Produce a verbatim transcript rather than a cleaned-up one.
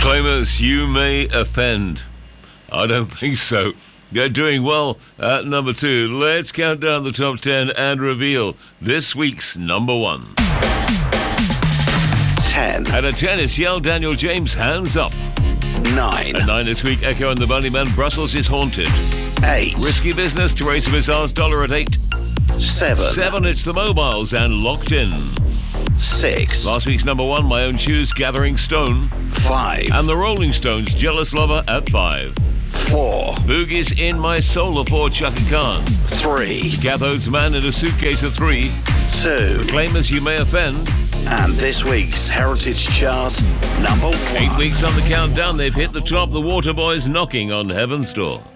Claimers, you may offend. I don't think so. You're doing well at number two. Let's count down the top ten and reveal this week's number one. ten. At a ten, it's Yell Daniel James, Hands Up. nine. At nine this week, Echo and the Bunnymen, Brussels is Haunted. eight. Risky Business, Teresa Bizarre's Dollar at eight. seven. seven, it's The Mobiles and Locked In. six. Last week's number one, My Own Shoes, Gathering Stone. five. And the Rolling Stones, Jealous Lover at five. four. Boogie's In My Soul for Chaka Khan. three. Gatho's Man in a Suitcase at three. two. Claimers, You May Offend. And this week's Heritage Chart, number one. Eight weeks on the countdown, they've hit the top. The Waterboys knocking on heaven's door.